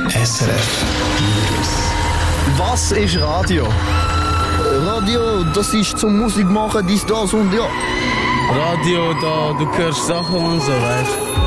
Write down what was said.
SRF News. Was ist Radio? Radio, das ist zum Musik machen, dies, das und ja. Radio, da du hörst Sachen und so, weißt du.